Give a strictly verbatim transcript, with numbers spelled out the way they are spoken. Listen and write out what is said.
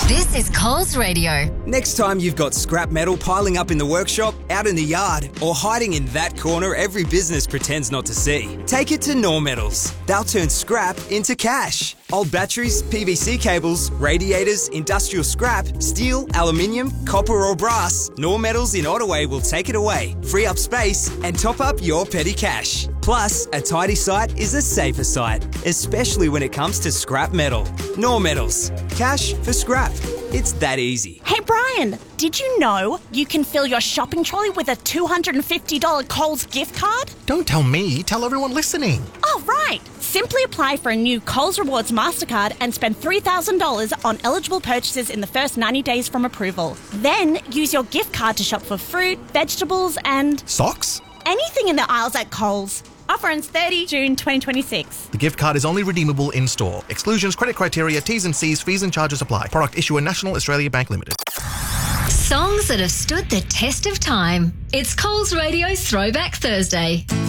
This is Coles Radio. Next time you've got scrap metal piling up in the workshop, out in the yard, or hiding in that corner every business pretends not to see, take it to Nor Metals. They'll turn scrap into cash. Old batteries, P V C cables, radiators, industrial scrap, steel, aluminium, copper or brass, Nor Metals in Ottaway will take it away, free up space and top up your petty cash. Plus, a tidy site is a safer site, especially when it comes to scrap metal. Nor Metals. Cash for scrap. It's that easy. Hey Brian, did you know you can fill your shopping trolley with a two hundred fifty dollars Coles gift card? Don't tell me, tell everyone listening. Oh, right. Simply apply for a new Coles Rewards MasterCard and spend three thousand dollars on eligible purchases in the first ninety days from approval. Then use your gift card to shop for fruit, vegetables and... Socks? anything in the aisles at Coles. Offer ends thirtieth of June twenty twenty-six. The gift card is only redeemable in-store. Exclusions, credit criteria, T's and C's, fees and charges apply. Product issuer National Australia Bank Limited. Songs that have stood the test of time. It's Coles Radio's Throwback Thursday.